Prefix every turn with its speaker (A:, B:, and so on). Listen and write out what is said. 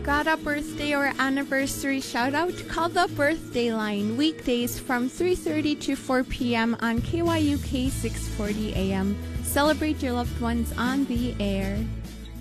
A: Got a birthday or anniversary shout out? Call the birthday line weekdays from 3:30 to 4 p.m. on KYUK 640 AM. Celebrate your loved ones on the air.